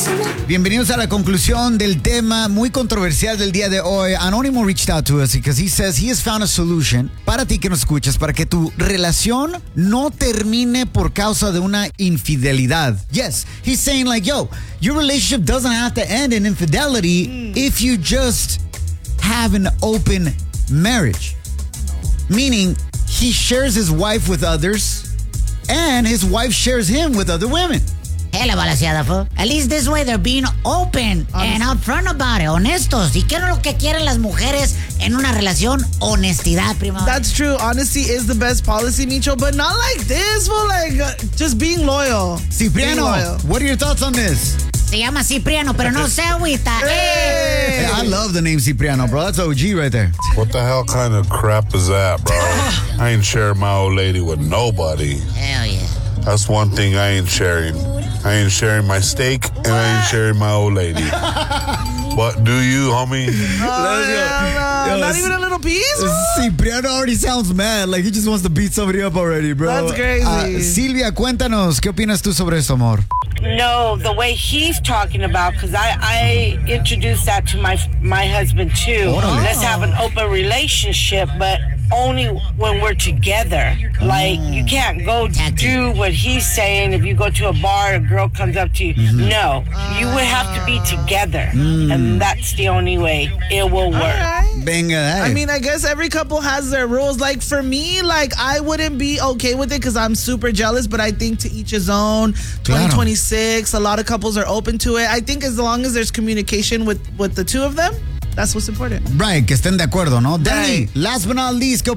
Bienvenidos a la conclusión del tema muy controversial del día de hoy. Anónimo reached out to us because he says he has found a solution para ti que nos escuchas, para que tu relación no termine por causa de una infidelidad. Yes, he's saying like, yo, your relationship doesn't have to end in infidelity if you just have an open marriage. Meaning, he shares his wife with others and his wife shares him with other women. La balanceada, fool. At least this way they're being open and upfront about it, honestos. ¿Y qué es lo que quieren las mujeres en una relación? Honestidad, primo. That's true. Honesty is the best policy, Micho, but not like this, fool. Like, just being loyal. Cipriano, what are your thoughts on this? Se llama Cipriano, pero no se agüita. Hey, I love the name Cipriano, bro. That's OG right there. What the hell kind of crap is that, bro? I ain't sharing my old lady with nobody. Hell yeah. That's one thing I ain't sharing. I ain't sharing my steak, and I ain't sharing my old lady. What do you, homie? Not even a little piece? Cipriano already sounds mad. Like he just wants to beat somebody up already, bro. That's crazy. Silvia, cuéntanos, ¿qué opinas tú sobre esto, amor? No, the way he's talking about, because I introduced that to my husband too. Let's have an open relationship, but only when we're together. Like, you can't go do what he's saying. If you go to a bar, a girl comes up to you. No, you would have to be together. And that's the only way it will work. Right. Venga, hey. I mean, I guess every couple has their rules. Like, for me, like, I wouldn't be okay with it because I'm super jealous, but I think to each his own. 2026, a lot of couples are open to it. I think as long as there's communication with the two of them, that's what's important. Right, que estén de acuerdo, ¿no? Danny, last but not least,